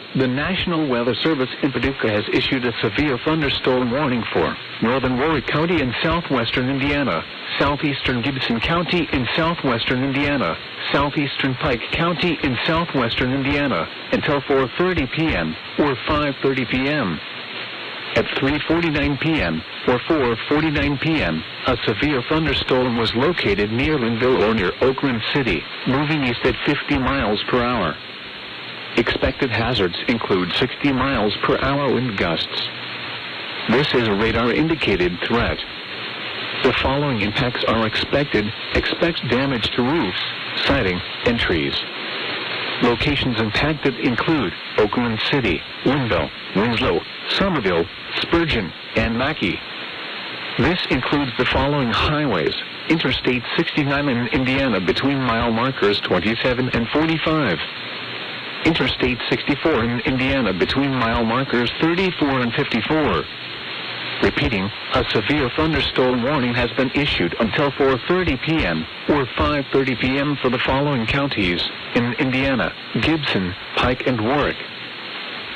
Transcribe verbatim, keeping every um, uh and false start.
The National Weather Service in Paducah has issued a severe thunderstorm warning for northern Warwick County in southwestern Indiana, southeastern Gibson County in southwestern Indiana, southeastern Pike County in southwestern Indiana, until four thirty p.m. or five thirty p.m. At three forty-nine p.m. or four forty-nine p.m., a severe thunderstorm was located near Linville or near Oakland City, moving east at fifty miles per hour. Expected hazards include sixty miles per hour wind gusts. This is a radar-indicated threat. The following impacts are expected. Expect damage to roofs, siding, and trees. Locations impacted include Oakland City, Linville, Winslow, Somerville, Spurgeon, and Mackay. This includes the following highways: Interstate sixty-nine in Indiana between mile markers twenty-seven and forty-five. Interstate sixty-four in Indiana between mile markers thirty-four and fifty-four. Repeating, a severe thunderstorm warning has been issued until four thirty p.m. or five thirty p.m. for the following counties in Indiana: Gibson, Pike, and Warwick.